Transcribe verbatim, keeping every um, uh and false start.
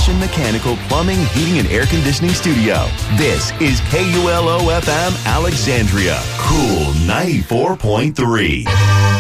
Haitian Mechanical Plumbing, Heating, and Air Conditioning Studio. This is K U L O F M Alexandria. Cool ninety-four point three.